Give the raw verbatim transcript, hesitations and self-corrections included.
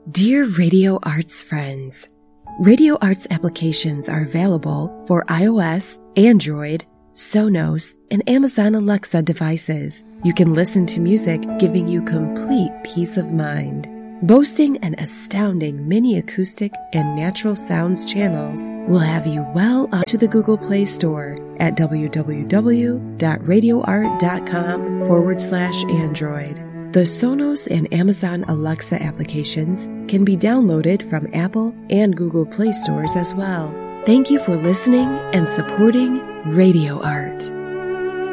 Dear Radio Arts friends, Radio Arts applications are available for iOS, Android, Sonos, and Amazon Alexa devices. You can listen to music giving you complete peace of mind. Boasting an astounding mini acoustic and natural sounds channels will have you well onto the Google Play Store at www.radioart.com forward slash Android. The Sonos and Amazon Alexa applications can be downloaded from Apple and Google Play stores as well. Thank you for listening and supporting Radio Art.